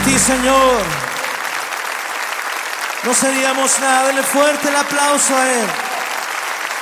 ti, Señor. No seríamos nada. Dele fuerte el aplauso a Él.